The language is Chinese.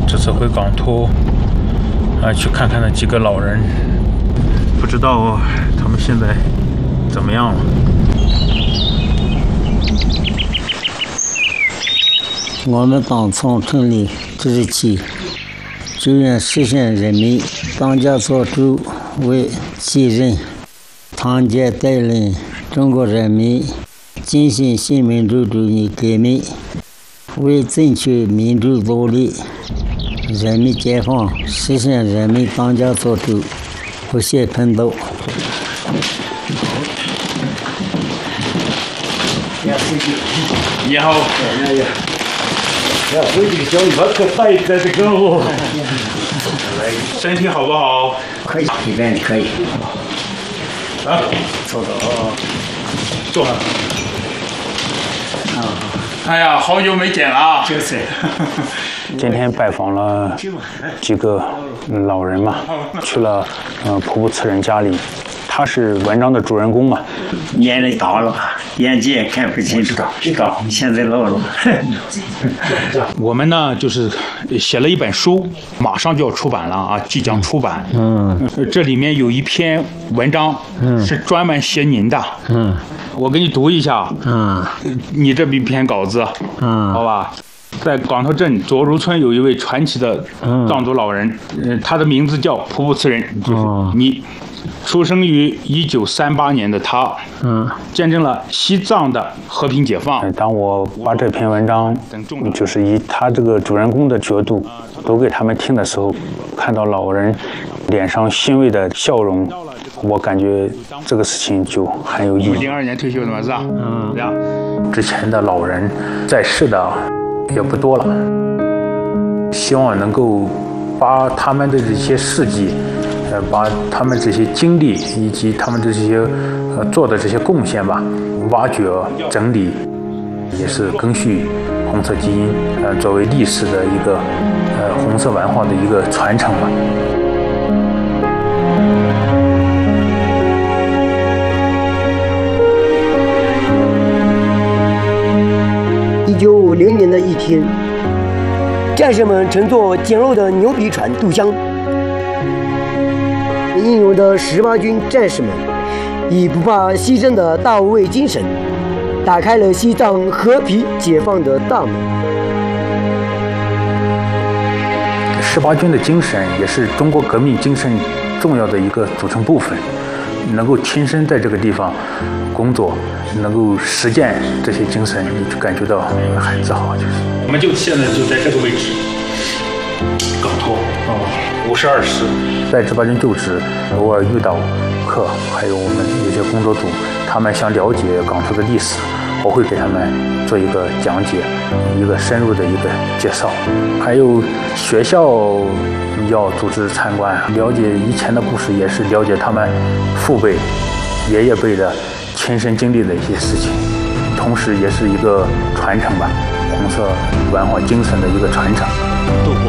这次回港头去看看那几个老人，不知道他们现在怎么样了。 我们党从成立之日起，就愿实现人民当家作主为己任，团结带领中国人民进行新民主主义革命，为争取民主独立、人民解放，实现人民当家作主，不懈奋斗。 你好。 呀，我这个小鱼可带在这个哦。 身体好不好？ 可以，一边可以。 啊， 坐着哦。 坐。哎呀，好久没见了。 就是。 今天拜访了几个老人嘛，去了普普慈人家里。他是文章的主人公嘛， 年龄大了，眼睛也看不清楚。知道，现在老了。 我们呢，就是写了一本书，马上就要出版了啊，即将出版。这里面有一篇文章，是专门写您的。我给你读一下。你这篇稿子。好吧。在港头镇左如村有一位传奇的藏族老人，他的名字叫普普慈人，就是你。出生于1938年的他，见证了西藏的和平解放。当我把这篇文章，就是以他这个主人公的角度读给他们听的时候，看到老人脸上欣慰的笑容，我感觉这个事情就很有意义。02年退休的嘛，是吧？这样。之前的老人在世的也不多了，希望能够把他们的这些事迹。把他们这些经历以及他们这些做的这些贡献吧，挖掘整理，也是赓续红色基因，作为历史的一个红色文化的一个传承吧。 1950年的一天，战士们乘坐简陋的牛皮船渡江。英勇的18军战士们以不怕牺牲的大无畏精神，打开了西藏和平解放的大门。 18军的精神也是中国革命精神重要的一个组成部分，能够亲身在这个地方工作，能够实践这些精神，你就感觉到很自豪。就是我们现在就在这个位置，港头52师。在18军就职，偶尔遇到课，还有我们有些工作组，他们想了解港头的历史，我会给他们做一个讲解，一个深入的一个介绍。还有学校要组织参观，了解以前的故事，也是了解他们父辈、爷爷辈的亲身经历的一些事情，同时也是一个传承吧，红色文化精神的一个传承。